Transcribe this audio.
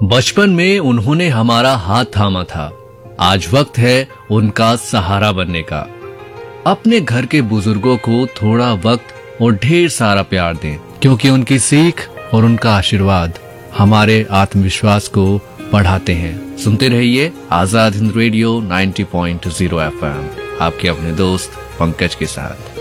बचपन में उन्होंने हमारा हाथ थामा था, आज वक्त है उनका सहारा बनने का। अपने घर के बुजुर्गों को थोड़ा वक्त और ढेर सारा प्यार दें, क्योंकि उनकी सीख और उनका आशीर्वाद हमारे आत्मविश्वास को बढ़ाते हैं। सुनते रहिए आजाद हिंद रेडियो 90.0 FM, आपके अपने दोस्त पंकज के साथ।